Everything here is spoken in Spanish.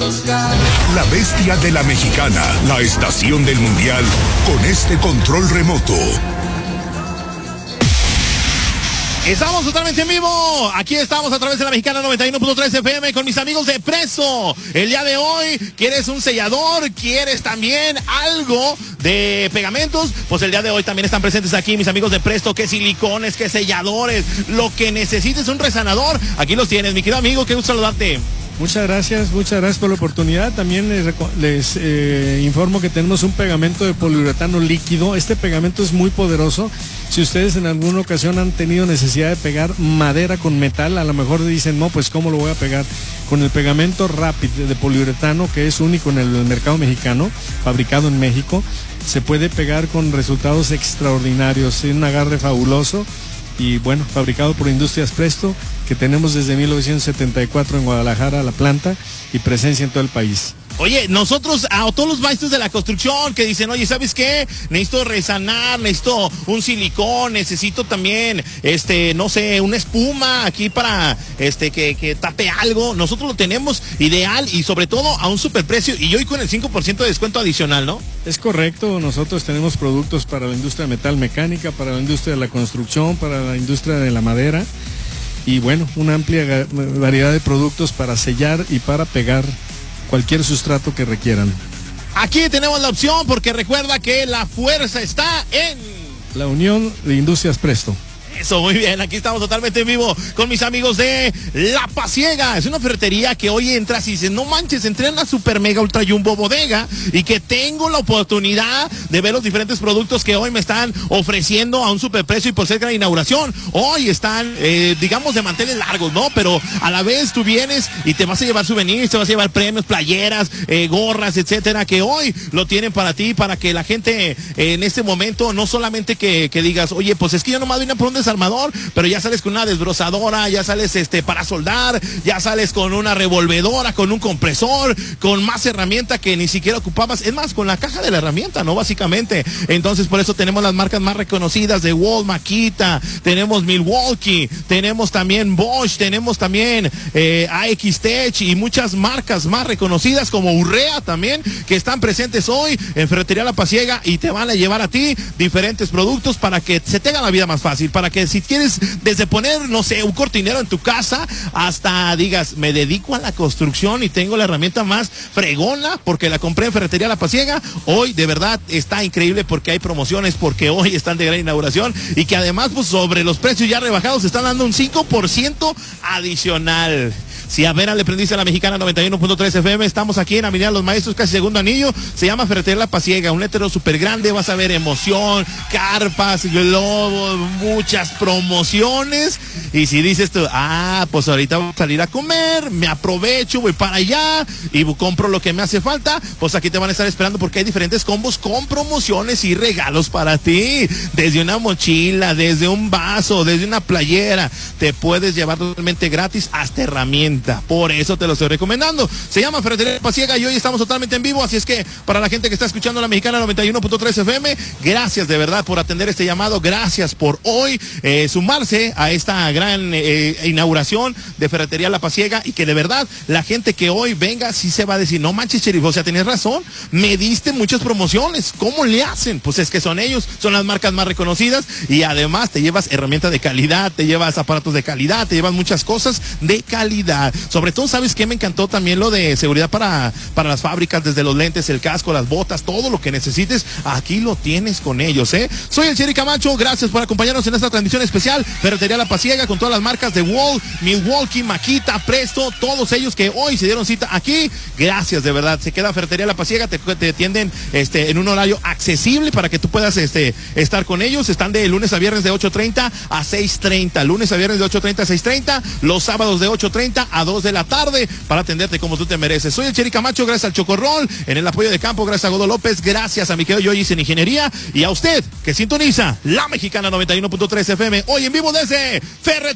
La bestia de la mexicana, la estación del mundial, con este control remoto. Estamos totalmente en vivo. Aquí estamos a través de la Mexicana 91.3 FM con mis amigos de Presto. El día de hoy, ¿quieres un sellador? ¿Quieres también algo de pegamentos? Pues el día de hoy también están presentes aquí mis amigos de Presto. ¿Qué silicones, qué selladores? Lo que necesites, un resanador, aquí los tienes. Mi querido amigo, qué gusto saludarte. Muchas gracias por la oportunidad. También les informo que tenemos un pegamento de poliuretano líquido. Este pegamento es muy poderoso. Si ustedes en alguna ocasión han tenido necesidad de pegar madera con metal, a lo mejor dicen, no, pues ¿cómo lo voy a pegar? Con el pegamento Rapid de poliuretano, que es único en el mercado mexicano, fabricado en México, se puede pegar con resultados extraordinarios. Tiene un agarre fabuloso. Y bueno, fabricado por Industrias Presto, que tenemos desde 1974 en Guadalajara la planta y presencia en todo el país. Oye, nosotros a todos los maestros de la construcción que dicen, oye, ¿sabes qué? Necesito resanar, necesito un silicón, necesito también, no sé, una espuma aquí para, que tape algo. Nosotros lo tenemos ideal y sobre todo a un superprecio y hoy con el 5% de descuento adicional, ¿no? Es correcto, nosotros tenemos productos para la industria metal mecánica, para la industria de la construcción, para la industria de la madera y bueno, una amplia variedad de productos para sellar y para pegar cualquier sustrato que requieran. Aquí tenemos la opción porque recuerda que la fuerza está en la unión de Industrias Presto. Eso, muy bien, aquí estamos totalmente en vivo con mis amigos de La Pasiega. Es una ferretería que hoy entras y dices, no manches, entré en una super mega ultra jumbo bodega y que tengo la oportunidad de ver los diferentes productos que hoy me están ofreciendo a un superprecio y por ser gran inauguración. Hoy están, digamos, de manteles largos, ¿no? Pero a la vez tú vienes y te vas a llevar souvenirs, te vas a llevar premios, playeras, gorras, etcétera, que hoy lo tienen para ti, para que la gente en este momento no solamente que digas, oye, pues es que yo nomás vine por un desarmador, pero ya sales con una desbrozadora, ya sales para soldar, ya sales con una revolvedora, con un compresor, con más herramienta que ni siquiera ocupabas, es más, con la caja de la herramienta, ¿no? Básicamente, entonces por eso tenemos las marcas más reconocidas de Wall, Makita, tenemos Milwaukee, tenemos también Bosch, tenemos también AX Tech y muchas marcas más reconocidas como Urrea también, que están presentes hoy en Ferretería La Pasiega y te van a llevar a ti diferentes productos para que se te haga la vida más fácil, para que si quieres desde poner, no sé, un cortinero en tu casa hasta digas, me dedico a la construcción y tengo la herramienta más fregona porque la compré en Ferretería La Pasiega, hoy de verdad está increíble porque hay promociones, porque hoy están de gran inauguración y que además pues sobre los precios ya rebajados están dando un 5% adicional. Si a Vera le prendiste a la Mexicana 91.3 FM, estamos aquí en Avenida Los Maestros, casi segundo anillo, se llama Ferretería La Pasiega, un letrero súper grande, vas a ver emoción, carpas, globos, muchas promociones, y si dices tú, pues ahorita voy a salir a comer, me aprovecho, voy para allá, y compro lo que me hace falta, pues aquí te van a estar esperando porque hay diferentes combos con promociones y regalos para ti, desde una mochila, desde un vaso, desde una playera, te puedes llevar totalmente gratis hasta herramientas. Por eso te lo estoy recomendando. Se llama Ferretería La Pasiega y hoy estamos totalmente en vivo, así es que para la gente que está escuchando la Mexicana 91.3 FM, gracias de verdad por atender este llamado, gracias por hoy sumarse a esta gran inauguración de Ferretería La Pasiega y que de verdad la gente que hoy venga sí se va a decir, no manches, Sheriff, o sea, tenías razón, me diste muchas promociones, ¿cómo le hacen? Pues es que son ellos, son las marcas más reconocidas y además te llevas herramientas de calidad, te llevas aparatos de calidad, te llevas muchas cosas de calidad. Sobre todo, ¿sabes qué? Me encantó también lo de seguridad para las fábricas, desde los lentes, el casco, las botas, todo lo que necesites, aquí lo tienes con ellos, ¿eh? Soy el Cheri Camacho, gracias por acompañarnos en esta transmisión especial, Ferretería La Pasiega, con todas las marcas de Wall, Milwaukee, Makita, Presto, todos ellos que hoy se dieron cita aquí, gracias de verdad, se queda Ferretería La Pasiega, te atienden en un horario accesible para que tú puedas estar con ellos, están de lunes a viernes de 8:30 a 6:30, lunes a viernes de 8:30 a 6:30, los sábados de 8:30 a 2 de la tarde para atenderte como tú te mereces. Soy el Cheri Camacho, gracias al Chocorrol, en el apoyo de campo, gracias a Godo López, gracias a mi querido Yoyis en Ingeniería y a usted que sintoniza la Mexicana 91.3 FM, hoy en vivo desde Ferretería